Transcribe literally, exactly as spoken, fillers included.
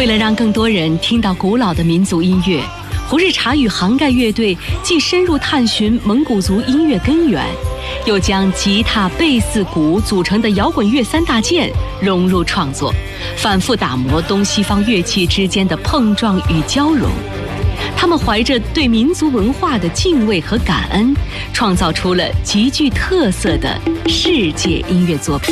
为了让更多人听到古老的民族音乐，胡日茶与杭盖乐队既深入探寻蒙古族音乐根源，又将吉他、贝斯、鼓组成的摇滚乐三大件融入创作，反复打磨东西方乐器之间的碰撞与交融。他们怀着对民族文化的敬畏和感恩，创造出了极具特色的世界音乐作品。